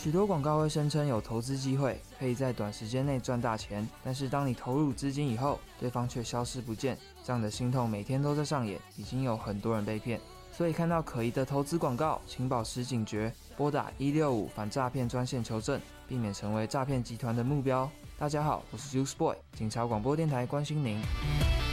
许多广告会声称有投资机会，可以在短时间内赚大钱，但是当你投入资金以后，对方却消失不见，这样的心痛每天都在上演，已经有很多人被骗。所以看到可疑的投资广告，请保持警觉，拨打165反诈骗专线求证，避免成为诈骗集团的目标。大家好，我是 Juice Boy，警察广播电台关心您。